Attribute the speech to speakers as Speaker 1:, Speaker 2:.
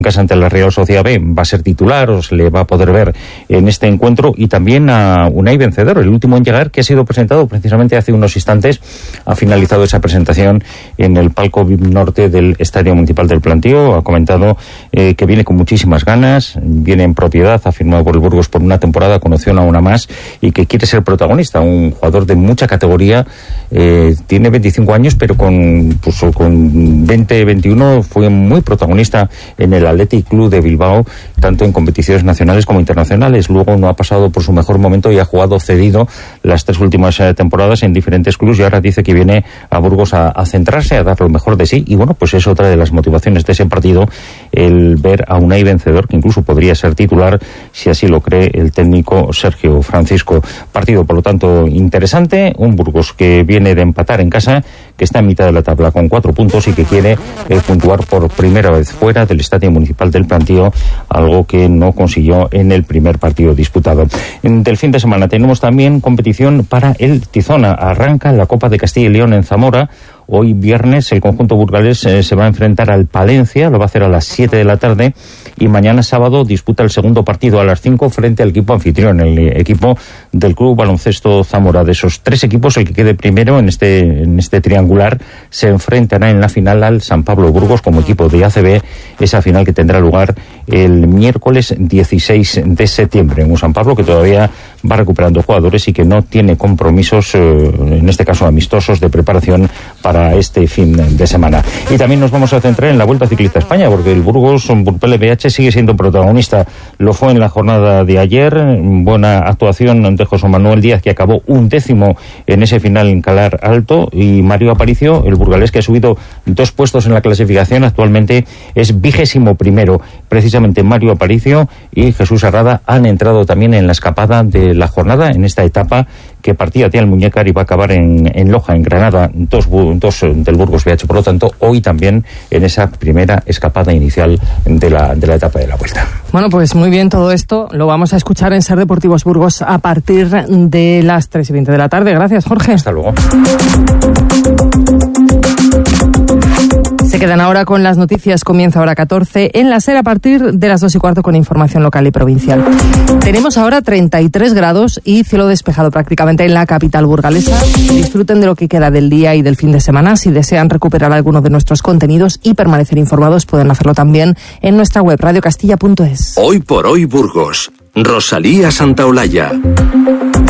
Speaker 1: casa ante la Real Sociedad B va a ser titular, o se le va a poder ver en este encuentro, y también a Unai Vencedor, el último en llegar, que ha sido presentado precisamente hace unos instantes. Ha finalizado esa presentación en el palco VIP Norte del Estadio Municipal del Plantío. Ha comentado que viene con muchísimas ganas, viene en propiedad, ha firmado por el Burgos por una temporada con opción a una más, y que quiere ser protagonista, un jugador de mucha categoría. Tiene 25 años, pero con 20-21 fue muy protagonista en el Athletic Club de Bilbao, tanto en competiciones nacionales como internacionales. Luego no ha pasado por su mejor momento y ha jugado cedido las 3 últimas temporadas en diferentes clubes, y ahora dice que viene a Burgos a centrarse, a dar lo mejor de sí. Y bueno, pues es otra de las motivaciones de ese partido, el ver a Unai Vencedor, que incluso podría ser titular si así lo cree el técnico Sergio Francisco. Partido, por lo tanto, interesante. Un Burgos que viene de empatar en casa, que está en mitad de la tabla con 4 puntos y que quiere puntuar por primera vez fuera del Estadio Municipal del Plantío, algo que no consiguió en el primer partido disputado. Del fin de semana tenemos también competición para el Tizona. Arranca la Copa de Castilla y León en Zamora. Hoy viernes el conjunto burgalés se va a enfrentar al Palencia, lo va a hacer a las 7 de la tarde, y mañana sábado disputa el segundo partido a las 5 frente al equipo anfitrión, el equipo del Club Baloncesto Zamora. De esos 3 equipos, el que quede primero en este triangular se enfrentará en la final al San Pablo Burgos como equipo de ACB, esa final que tendrá lugar el miércoles 16 de septiembre. Un San Pablo que todavía va recuperando jugadores y que no tiene compromisos, en este caso amistosos, de preparación para este fin de semana. Y también nos vamos a centrar en la Vuelta Ciclista a España, porque el Burgos Burpele BH sigue siendo protagonista. Lo fue en la jornada de ayer, buena actuación de José Manuel Díaz, que acabó 11º en ese final en Calar Alto, y Mario Aparicio, el burgalés, que ha subido 2 puestos en la clasificación, actualmente es 21º. Precisamente Mario Aparicio y Jesús Arrada han entrado también en la escapada de la jornada, en esta etapa que partía de Almuñécar y va a acabar en Loja, en Granada, 2 del Burgos BH. Por lo tanto, hoy también en esa primera escapada inicial de la etapa de la Vuelta.
Speaker 2: Bueno, pues muy bien, todo esto lo vamos a escuchar en Ser Deportivos Burgos a partir de las 3:20 de la tarde. Gracias, Jorge.
Speaker 1: Hasta luego.
Speaker 2: Se quedan ahora con las noticias. Comienza hora 14 en la SER a partir de las 2:15 con información local y provincial. Tenemos ahora 33 grados y cielo despejado prácticamente en la capital burgalesa. Disfruten de lo que queda del día y del fin de semana. Si desean recuperar alguno de nuestros contenidos y permanecer informados, pueden hacerlo también en nuestra web radiocastilla.es.
Speaker 3: Hoy por hoy Burgos. Rosalía Santaolalla.